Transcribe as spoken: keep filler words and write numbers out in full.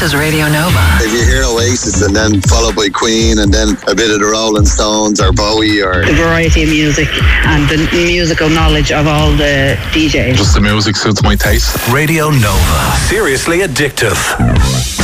is Radio Nova. If you hear Oasis and then followed by Queen and then a bit of the Rolling Stones or Bowie or... The variety of music and the musical knowledge of all the D Js. Just the music suits my taste. Radio Nova. Seriously addictive.